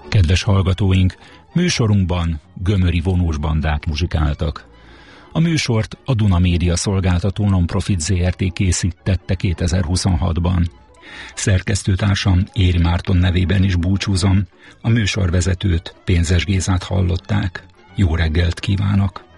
Kedves hallgatóink, műsorunkban gömöri vonós bandák muzsikáltak. A műsort a Duna Média Szolgáltató Non-Profit Zrt. Készítette 2026-ban. Szerkesztőtársam Éri Márton nevében is búcsúzom, a műsorvezetőt, Pénzes Gézát hallották. Jó reggelt kívánok!